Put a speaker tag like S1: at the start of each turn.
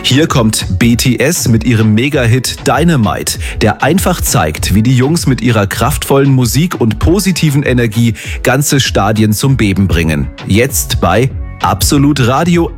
S1: Hier kommt BTS mit ihrem Mega-Hit Dynamite, der einfach zeigt, wie die Jungs mit ihrer kraftvollen Musik und positiven Energie ganze Stadien zum Beben bringen. Jetzt bei Absolut Radio